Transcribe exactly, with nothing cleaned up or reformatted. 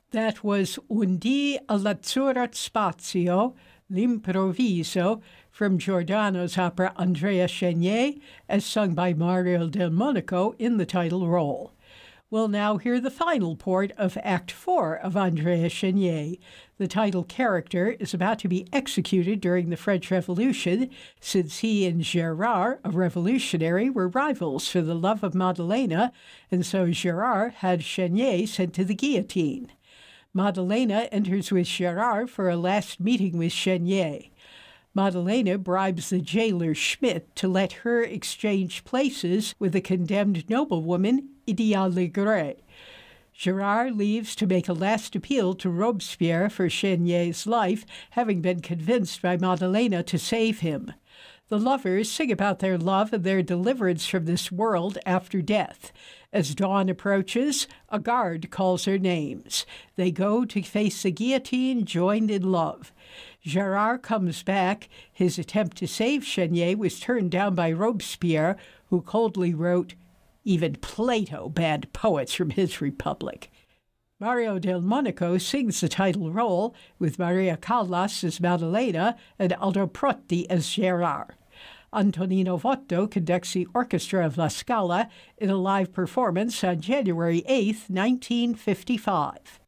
That was Un dì all'azzurro spazio, L'improviso, from Giordano's opera Andrea Chenier, as sung by Mario del Monaco in the title role. We'll now hear the final part of Act Four of Andrea Chenier. The title character is about to be executed during the French Revolution, since he and Gérard, a revolutionary, were rivals for the love of Maddalena, and so Gérard had Chenier sent to the guillotine. Maddalena enters with Gérard for a last meeting with Chenier. Maddalena bribes the jailer Schmidt to let her exchange places with the condemned noblewoman Idia Legré. Gérard leaves to make a last appeal to Robespierre for Chenier's life, having been convinced by Maddalena to save him. The lovers sing about their love and their deliverance from this world after death. As dawn approaches, a guard calls their names. They go to face the guillotine, joined in love. Gérard comes back. His attempt to save Chenier was turned down by Robespierre, who coldly wrote, "Even Plato banned poets from his republic." Mario del Monaco sings the title role, with Maria Callas as Maddalena and Aldo Protti as Gérard. Antonino Votto conducts the orchestra of La Scala in a live performance on January eighth, nineteen fifty-five.